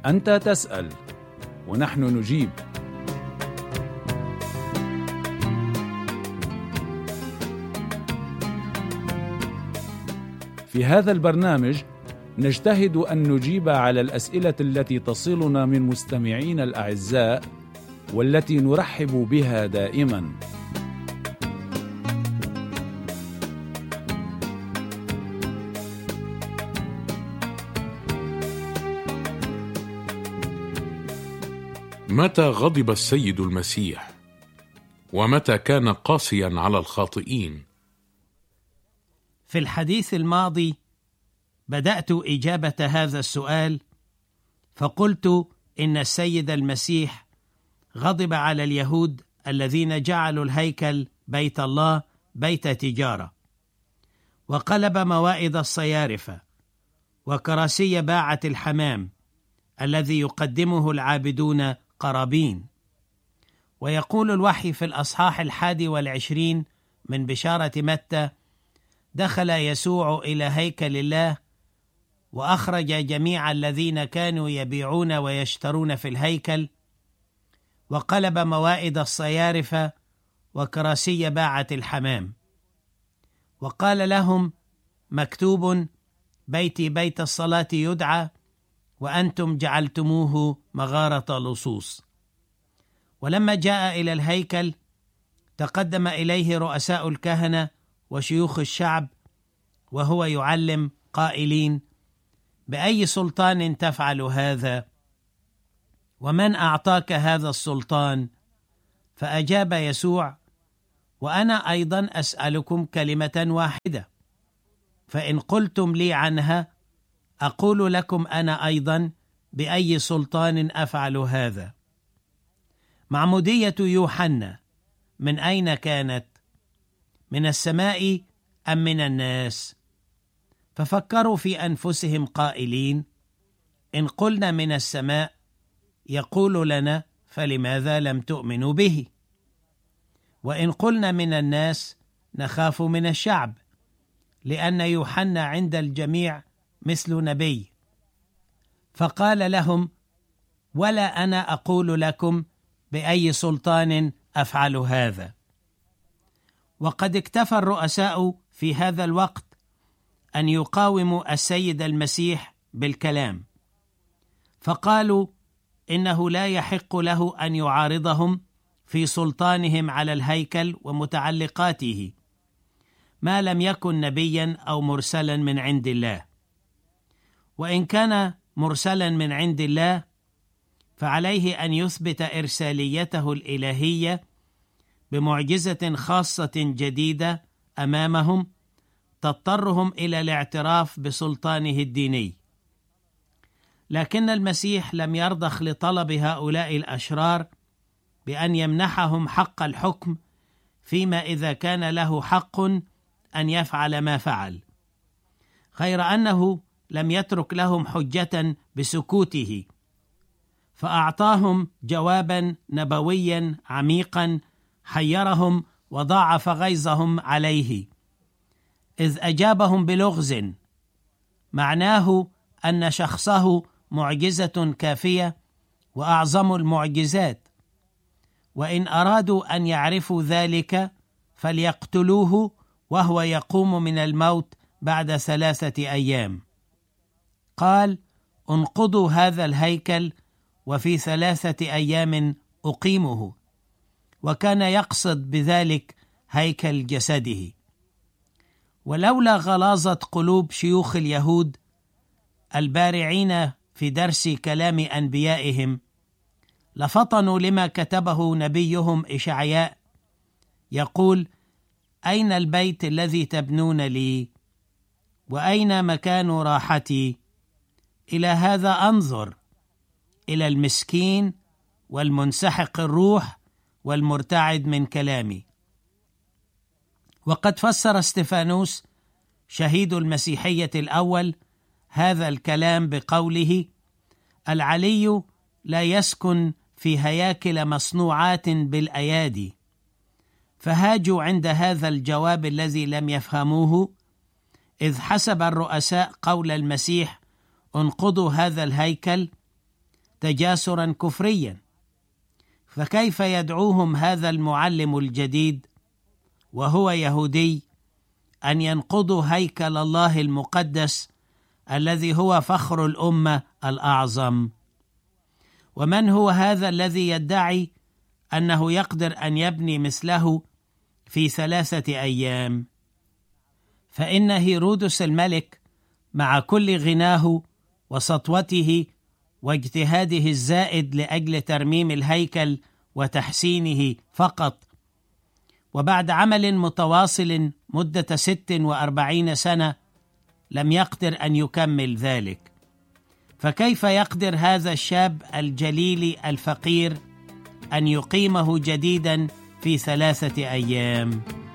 أنت تسأل ونحن نجيب. في هذا البرنامج نجتهد أن نجيب على الأسئلة التي تصلنا من مستمعين الأعزاء والتي نرحب بها دائما. متى غضب السيد المسيح؟ ومتى كان قاسيا على الخاطئين؟ في الحديث الماضي بدأت إجابة هذا السؤال، فقلت إن السيد المسيح غضب على اليهود الذين جعلوا الهيكل بيت الله بيت تجارة، وقلب موائد الصيارفة وكراسي باعة الحمام الذي يقدمه العابدون قرابين. ويقول الوحي في الأصحاح 21 من بشارة متى: دخل يسوع إلى هيكل الله وأخرج جميع الذين كانوا يبيعون ويشترون في الهيكل، وقلب موائد الصيارفة وكراسي باعة الحمام، وقال لهم: مكتوب: بيتي بيت الصلاة يدعى، وأنتم جعلتموه مغارة لصوص. ولما جاء إلى الهيكل تقدم إليه رؤساء الكهنة وشيوخ الشعب وهو يعلم قائلين: بأي سلطان تفعل هذا؟ ومن أعطاك هذا السلطان؟ فأجاب يسوع: وأنا أيضا أسألكم كلمة واحدة، فإن قلتم لي عنها أقول لكم أنا أيضا بأي سلطان أفعل هذا. معمودية يوحنا من أين كانت؟ من السماء أم من الناس؟ ففكروا في أنفسهم قائلين: إن قلنا من السماء يقول لنا: فلماذا لم تؤمنوا به؟ وإن قلنا من الناس نخاف من الشعب، لأن يوحنا عند الجميع مثل نبي. فقال لهم: ولا أنا أقول لكم بأي سلطان أفعل هذا. وقد اكتفى الرؤساء في هذا الوقت أن يقاوموا السيد المسيح بالكلام، فقالوا إنه لا يحق له أن يعارضهم في سلطانهم على الهيكل ومتعلقاته ما لم يكن نبيا أو مرسلا من عند الله. وإن كان مرسلا من عند الله فعليه أن يثبت إرساليته الإلهية بمعجزة خاصة جديدة أمامهم تضطرهم إلى الاعتراف بسلطانه الديني. لكن المسيح لم يرضخ لطلب هؤلاء الأشرار بأن يمنحهم حق الحكم فيما إذا كان له حق أن يفعل ما فعل، غير أنه لم يترك لهم حجة بسكوته، فأعطاهم جوابا نبويا عميقا حيرهم وضاعف غيظهم عليه، إذ أجابهم بلغز معناه أن شخصه معجزة كافية وأعظم المعجزات، وإن أرادوا أن يعرفوا ذلك فليقتلوه وهو يقوم من الموت بعد 3 أيام. قال: انقضوا هذا الهيكل وفي 3 أيام أقيمه، وكان يقصد بذلك هيكل جسده. ولولا غلاظة قلوب شيوخ اليهود البارعين في درس كلام أنبيائهم لفطنوا لما كتبه نبيهم إشعياء يقول: أين البيت الذي تبنون لي؟ وأين مكان راحتي؟ إلى هذا أنظر، إلى المسكين والمنسحق الروح والمرتعد من كلامي. وقد فسر استفانوس شهيد المسيحية الأول هذا الكلام بقوله: العلي لا يسكن في هياكل مصنوعات بالأيادي. فهاجوا عند هذا الجواب الذي لم يفهموه، إذ حسب الرؤساء قول المسيح: انقضوا هذا الهيكل، تجاسرا كفريا. فكيف يدعوهم هذا المعلم الجديد وهو يهودي أن ينقضوا هيكل الله المقدس الذي هو فخر الأمة الأعظم؟ ومن هو هذا الذي يدعي أنه يقدر أن يبني مثله في 3 أيام؟ فإن هيرودس الملك مع كل غناه وسطوته واجتهاده الزائد لأجل ترميم الهيكل وتحسينه فقط، وبعد عمل متواصل مدة 46 سنة لم يقدر أن يكمل ذلك. فكيف يقدر هذا الشاب الجليل الفقير أن يقيمه جديدا في 3 أيام؟